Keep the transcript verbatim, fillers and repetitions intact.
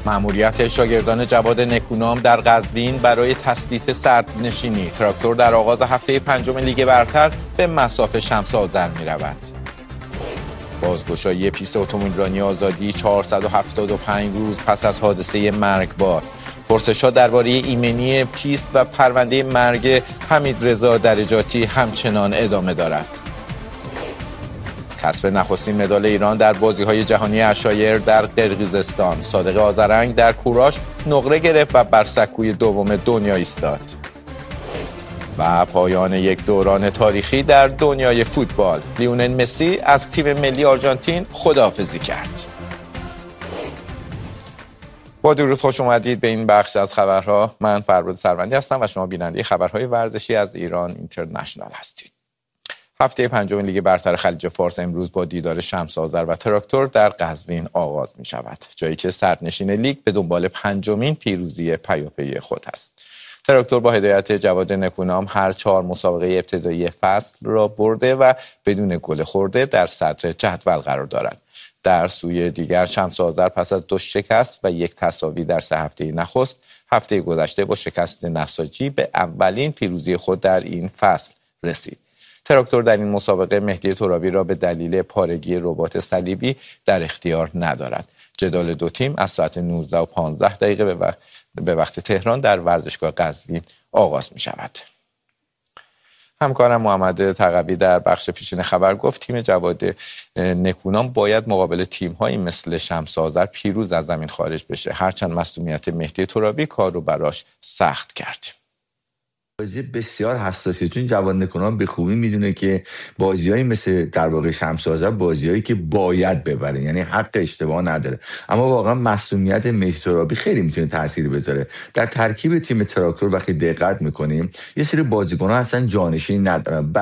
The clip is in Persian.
مأموریت شاگردان جواد نکونام در قزوین برای تثبیت صدرنشینی. تراکتور در آغاز هفته پنجم لیگ برتر به مصاف شمس آذر می رود. بازگشایی پیست اتومبیلرانی آزادی چهارصد و هفتاد و پنج روز پس از حادثه مرگبار. پرسش‌ها درباره ایمنی پیست و پرونده مرگ حمیدرضا درجاتی همچنان ادامه دارد. کسب نخستین مدال ایران در بازی‌های جهانی عشایر در قرقیزستان. صادق آذرنگ در کوراش نقره گرفت و بر سکوی دوم دنیا ایستاد. و پایان یک دوران تاریخی در دنیای فوتبال. لیونل مسی از تیم ملی آرژانتین خداحافظی کرد. با درود خوش اومدید به این بخش از خبرها. من فرباد سروندی هستم و شما بیننده خبرهای ورزشی از ایران اینترنشنال هستید. هفته پنجم لیگ برتر خلیج فارس امروز با دیدار شمس آذر و تراکتور در قزوین آغاز می شود، جایی که صدرنشین لیگ به دنبال پنجمین پیروزی پیاپی خود است. تراکتور با هدایت جواد نکونام هر چهار مسابقه ابتدایی فصل را برده و بدون گل خورده در صدر جدول قرار دارد. در سوی دیگر شمس آذر پس از دو شکست و یک تساوی در سه هفته نخست، هفته گذشته با شکست نساجی به اولین پیروزی خود در این فصل رسید. تراکتور در این مسابقه مهدی ترابی را به دلیل پارگی رباط صلیبی در اختیار ندارد. جدال دو تیم از ساعت نوزده و پانزده دقیقه به وقت تهران در ورزشگاه قزوین آغاز می شود. همکارم محمد تقوی در بخش پیشین خبر گفت تیم جواد نکونام باید مقابل تیم‌هایی مثل شمس آذر پیروز از زمین خارج بشه، هرچند مصدومیت مهدی ترابی کار رو براش سخت کرد. بازی بسیار حساسی، چون جواد نکونام به خوبی میدونه که بازیایی مثل در واقع شمس آذر بازیایی که باید ببره، یعنی حق اشتباه نداره. اما واقعا مسئولیت مهدی ترابی خیلی میتونه تاثیر بذاره. در ترکیب تیم تراکتور وقتی دقت میکنیم یه سری بازیکن‌ها اصلا جانشین ندارن.